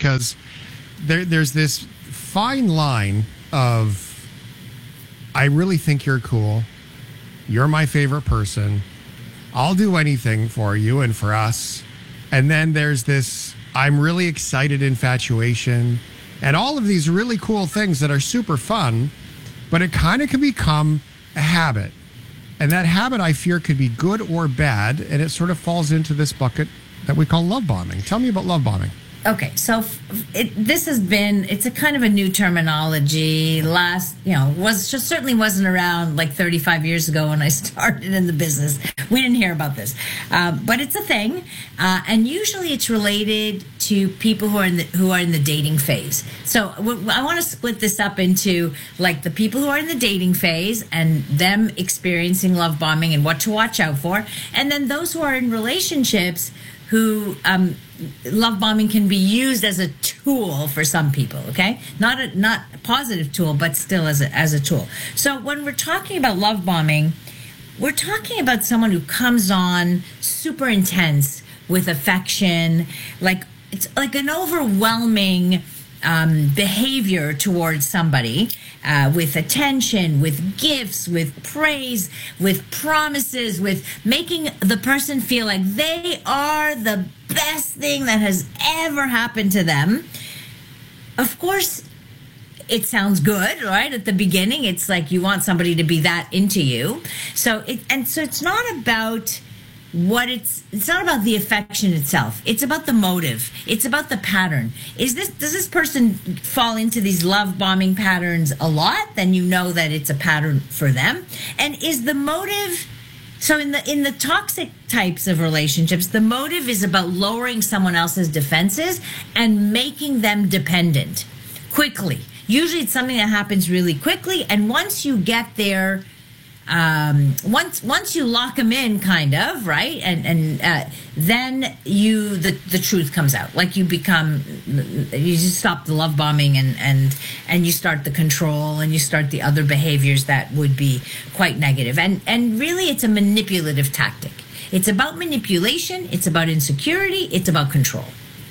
because there's this fine line of, I really think you're cool. You're my favorite person. I'll do anything for you and for us. And then there's this, I'm really excited infatuation and all of these really cool things that are super fun, but it kind of can become a habit. And that habit, I fear, could be good or bad. And it sort of falls into this bucket that we call love bombing. Tell me about love bombing. Okay, so it's a kind of a new terminology. Certainly wasn't around like 35 years ago when I started in the business. We didn't hear about this, but it's a thing, and usually it's related to people who are in the dating phase. So I want to split this up into like the people who are in the dating phase and them experiencing love bombing and what to watch out for, and then those who are in relationships who love bombing can be used as a tool for some people. Okay, not a positive tool, but still as a tool. So when we're talking about love bombing, we're talking about someone who comes on super intense with affection, like it's like an overwhelming behavior towards somebody, with attention, with gifts, with praise, with promises, with making the person feel like they are the best thing that has ever happened to them. Of course, it sounds good, right? At the beginning, it's like you want somebody to be that into you. So it's not about it's not about the affection itself. It's about the motive. It's about the pattern. Does this person fall into these love bombing patterns a lot? Then you know that it's a pattern for them. And is the motive, so in the toxic types of relationships, the motive is about lowering someone else's defenses and making them dependent quickly. Usually it's something that happens really quickly, and once you get there, once you lock them in, kind of, right, and then the truth comes out. Like you just stop the love bombing and you start the control and you start the other behaviors that would be quite negative. And really, it's a manipulative tactic. It's about manipulation. It's about insecurity. It's about control.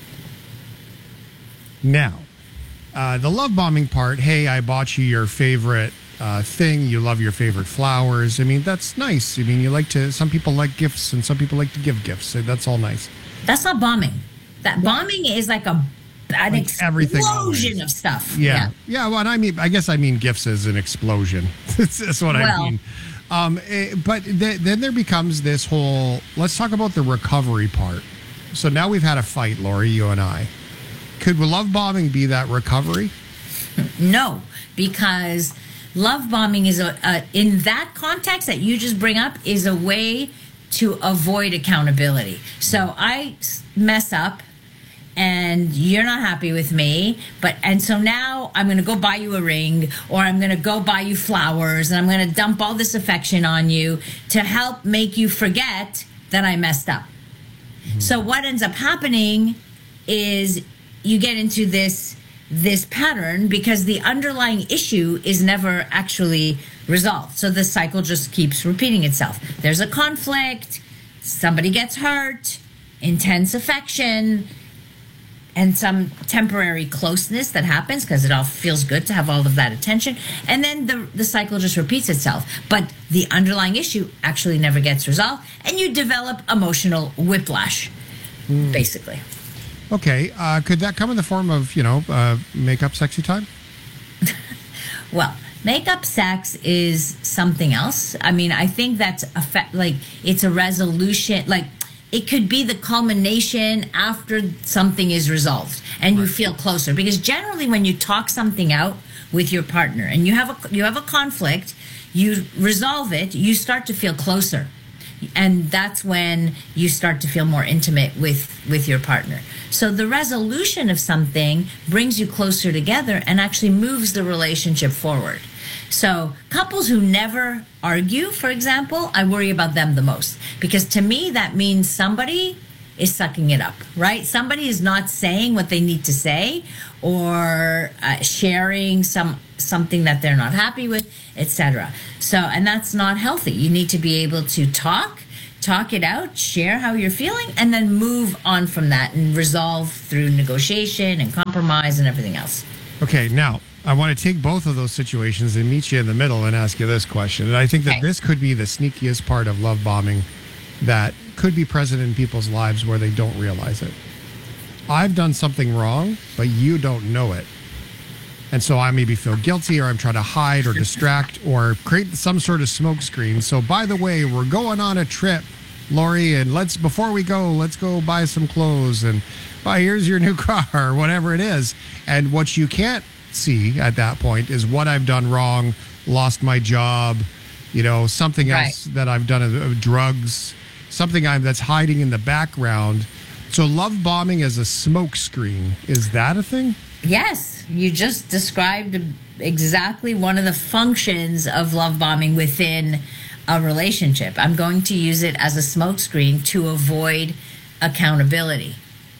Now, the love bombing part. Hey, I bought you your favorite thing. You love your favorite flowers. I mean, that's nice. I mean, some people like gifts and some people like to give gifts. So that's all nice. That's not bombing. Bombing is like an explosion of stuff. Yeah. Well, and I guess I mean gifts as an explosion. That's what I mean. But then there becomes this whole, let's talk about the recovery part. So now we've had a fight, Lori, you and I. Could love bombing be that recovery? No, because love bombing is in that context that you just bring up, is a way to avoid accountability. So I mess up and you're not happy with me, and so now I'm going to go buy you a ring, or I'm going to go buy you flowers, and I'm going to dump all this affection on you to help make you forget that I messed up. Mm-hmm. So what ends up happening is you get into this pattern because the underlying issue is never actually resolved. So the cycle just keeps repeating itself. There's a conflict, somebody gets hurt, intense affection, and some temporary closeness that happens because it all feels good to have all of that attention. And then the cycle just repeats itself. But the underlying issue actually never gets resolved, and you develop emotional whiplash, basically. Okay, could that come in the form of, make-up sexy time? Well, make-up sex is something else. I mean, I think that's it's a resolution. Like, it could be the culmination after something is resolved and you feel closer. Because generally, when you talk something out with your partner and you have a conflict, you resolve it, you start to feel closer. And that's when you start to feel more intimate with your partner. So the resolution of something brings you closer together and actually moves the relationship forward. So couples who never argue, for example, I worry about them the most. Because to me, that means somebody is sucking it up, right? Somebody is not saying what they need to say, or sharing something that they're not happy with, etc. So, and that's not healthy. You need to be able to talk, talk it out, share how you're feeling, and then move on from that and resolve through negotiation and compromise and everything else. Okay, now I want to take both of those situations and meet you in the middle and ask you this question. And I think that this could be the sneakiest part of love bombing that could be present in people's lives where they don't realize it. I've done something wrong, but you don't know it. And so I maybe feel guilty, or I'm trying to hide or distract or create some sort of smoke screen. So by the way, we're going on a trip, Lori, and before we go, let's go buy some clothes and here's your new car or whatever it is. And what you can't see at that point is what I've done wrong, lost my job, something else that I've done, drugs, something that's hiding in the background. So love bombing as a smoke screen, is that a thing? Yes, you just described exactly one of the functions of love bombing within a relationship. I'm going to use it as a smokescreen to avoid accountability.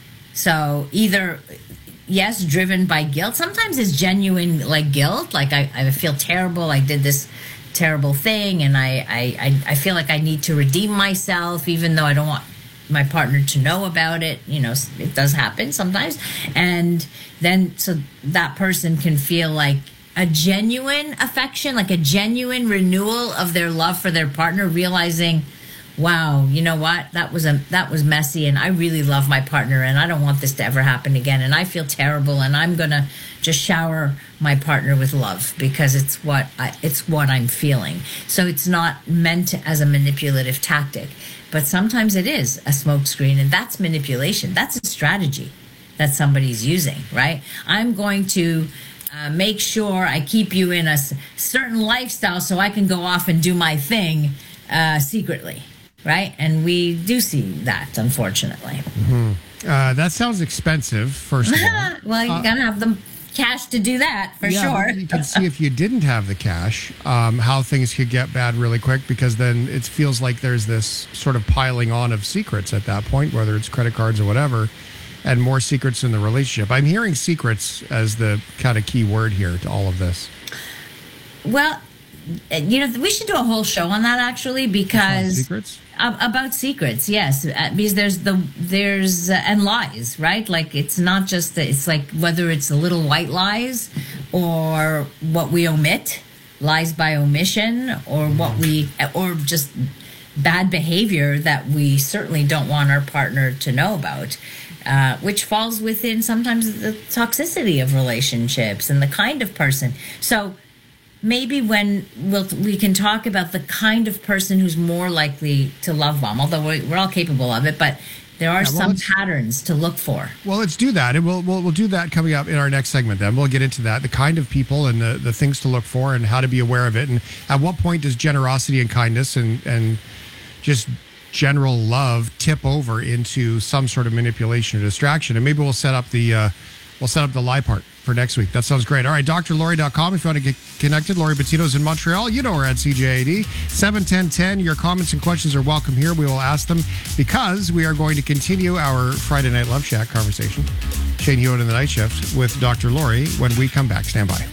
So either, yes, driven by guilt. Sometimes it's genuine, like guilt. Like I feel terrible. I did this terrible thing, and I feel like I need to redeem myself, even though I don't want my partner to know about it. It does happen sometimes. And then so that person can feel like a genuine affection, like a genuine renewal of their love for their partner, realizing, wow, you know what? That was messy, and I really love my partner, and I don't want this to ever happen again, and I feel terrible, and I'm going to just shower my partner with love because it's what I'm feeling. So it's not meant as a manipulative tactic. But sometimes it is a smokescreen, and that's manipulation. That's a strategy that somebody's using, right? I'm going to make sure I keep you in a certain lifestyle so I can go off and do my thing secretly, right? And we do see that, unfortunately. Mm-hmm. That sounds expensive, first of all. Well, you got to have the cash to do that, for sure. You can see if you didn't have the cash, how things could get bad really quick, because then it feels like there's this sort of piling on of secrets at that point, whether it's credit cards or whatever, and more secrets in the relationship. I'm hearing secrets as the kind of key word here to all of this. Well, we should do a whole show on that, actually, because secrets? About secrets, yes, because there's and lies, right? Like it's not just it's like whether it's the little white lies or what we omit, lies by omission, or or just bad behavior that we certainly don't want our partner to know about, which falls within sometimes the toxicity of relationships and the kind of person. So maybe when we can talk about the kind of person who's more likely to love bomb, although we're all capable of it, but there are some patterns to look for. Well, let's do that. And we'll do that coming up in our next segment then. We'll get into that, the kind of people and the things to look for and how to be aware of it. And at what point does generosity and kindness and just general love tip over into some sort of manipulation or distraction? And maybe we'll set up the lie part for next week. That sounds great. All right, drlori.com if you want to get connected. Lori Bettito's in Montreal. You know her at CJAD. 71010. Your comments and questions are welcome here. We will ask them because we are going to continue our Friday Night Love Shack conversation. Shane Hewitt in the night shift with Dr. Lori when we come back. Stand by.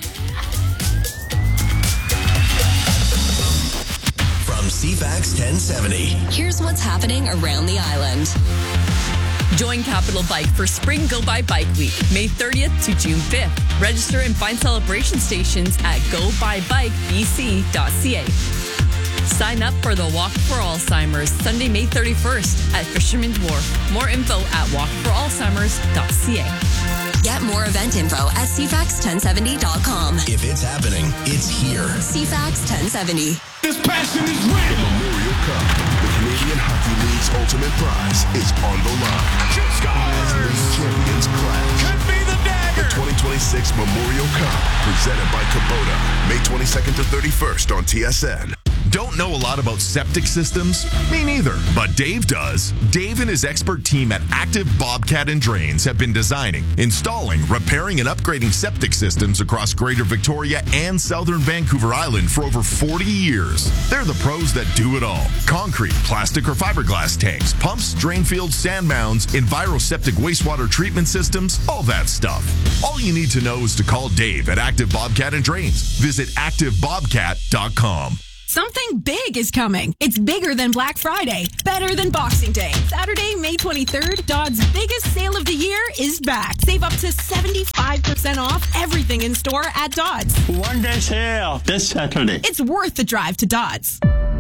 From CFAX 1070. Here's what's happening around the island. Join Capital Bike for Spring Go By Bike Week, May 30th to June 5th. Register and find celebration stations at gobybikebc.ca. Sign up for the Walk for Alzheimer's Sunday, May 31st at Fisherman's Wharf. More info at walkforalzheimers.ca. Get more event info at cfax1070.com. If it's happening, it's here. CFAX 1070. This passion is real. The Memorial Cup, the Canadian Hockey League's ultimate prize, is on the line. Shoot scores! Champions clash. Could be the dagger. The 2026 Memorial Cup, presented by Kubota, May 22nd to 31st on TSN. Don't know a lot about septic systems? Me neither, but Dave does. Dave and his expert team at Active Bobcat and Drains have been designing, installing, repairing, and upgrading septic systems across Greater Victoria and Southern Vancouver Island for over 40 years. They're the pros that do it all. Concrete, plastic, or fiberglass tanks, pumps, drain fields, sand mounds, enviroseptic wastewater treatment systems, all that stuff. All you need to know is to call Dave at Active Bobcat and Drains. Visit ActiveBobcat.com. Something big is coming. It's bigger than Black Friday, better than Boxing Day. Saturday, May 23rd, Dodds' biggest sale of the year is back. Save up to 75% off everything in store at Dodds. One-day sale this Saturday. It's worth the drive to Dodds.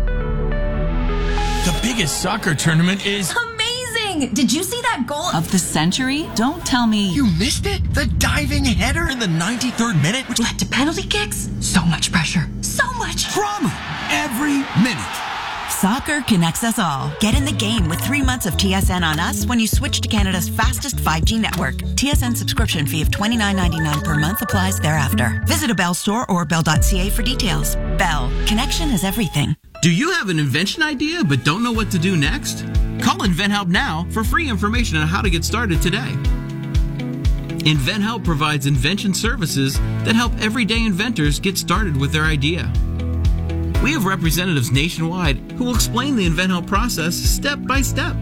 The biggest soccer tournament is amazing! Did you see that goal of the century? Don't tell me You missed it? The diving header in the 93rd minute, which led to penalty kicks? So much pressure. So much drama every minute. Soccer connects us all. Get in the game with 3 months of TSN on us when you switch to Canada's fastest 5G network. TSN subscription fee of $29.99 per month applies thereafter. Visit a Bell store or bell.ca for details. Bell. Connection is everything. Do you have an invention idea but don't know what to do next? Call InventHelp now for free information on how to get started today. InventHelp provides invention services that help everyday inventors get started with their idea. We have representatives nationwide who will explain the InventHelp process step by step.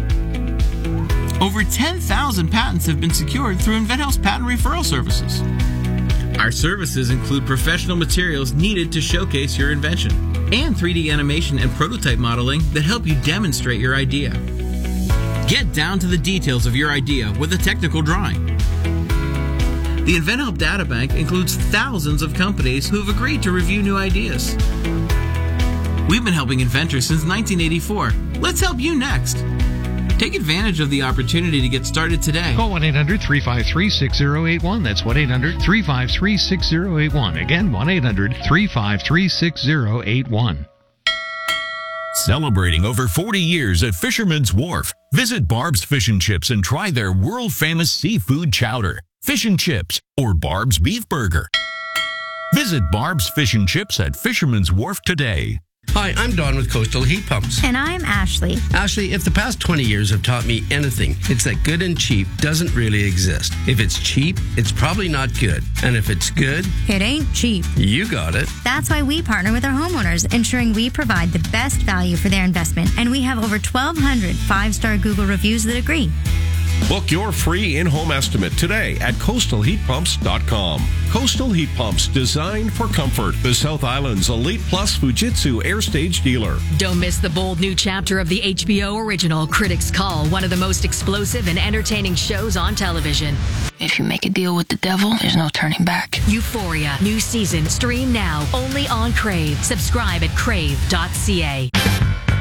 Over 10,000 patents have been secured through InventHelp's patent referral services. Our services include professional materials needed to showcase your invention and 3D animation and prototype modeling that help you demonstrate your idea. Get down to the details of your idea with a technical drawing. The InventHelp Databank includes thousands of companies who have agreed to review new ideas. We've been helping inventors since 1984. Let's help you next. Take advantage of the opportunity to get started today. Call 1-800-353-6081. That's 1-800-353-6081. Again, 1-800-353-6081. Celebrating over 40 years at Fisherman's Wharf. Visit Barb's Fish and Chips and try their world-famous seafood chowder, fish and chips, or Barb's Beef Burger. Visit Barb's Fish and Chips at Fisherman's Wharf today. Hi, I'm Don with Coastal Heat Pumps. And I'm Ashley. Ashley, if the past 20 years have taught me anything, it's that good and cheap doesn't really exist. If it's cheap, it's probably not good. And if it's good, it ain't cheap. You got it. That's why we partner with our homeowners, ensuring we provide the best value for their investment. And we have over 1,200 5-star Google reviews that agree. Book your free in-home estimate today at coastalheatpumps.com. Coastal Heat Pumps, designed for comfort. The South Island's Elite Plus Fujitsu Air Stage dealer. Don't miss the bold new chapter of the HBO original Critics Call, one of the most explosive and entertaining shows on television. If you make a deal with the devil, there's no turning back. Euphoria, new season, stream now, only on Crave. Subscribe at crave.ca.